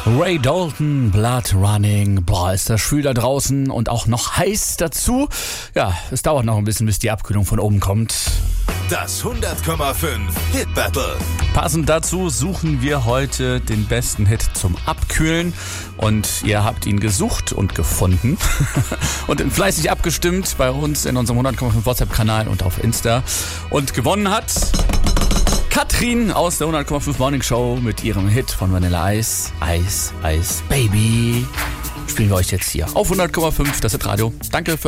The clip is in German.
Ray Dalton, Blood Running. Boah, ist das schwül da draußen und auch noch heiß dazu. Ja, es dauert noch ein bisschen, bis die Abkühlung von oben kommt. Das 100,5 Hit Battle. Passend dazu suchen wir heute den besten Hit zum Abkühlen. Und ihr habt ihn gesucht und gefunden. Und fleißig abgestimmt bei uns in unserem 100,5 WhatsApp-Kanal und auf Insta. Und gewonnen hat Katrin aus der 100,5 Morning Show mit ihrem Hit von Vanilla Ice, Ice, Ice Baby. Spielen wir euch jetzt hier auf 100,5, das Hit Radio. Danke für